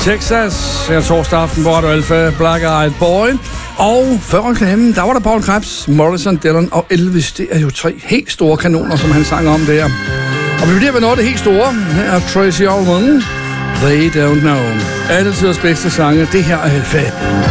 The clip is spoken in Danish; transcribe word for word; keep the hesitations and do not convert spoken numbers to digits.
Texas, her torsdag aften, hvor er du Alfa, Black Eyed Boy. Og før reklamen, der var der Paul Krebs, Morrison, Dylan og Elvis. Det er jo tre helt store kanoner, som han sang om der. Og vi bliver ved noget af det helt store. Her er Tracy Ullman, They Don't Know. Alle tiders bedste sange, det her er Alfa.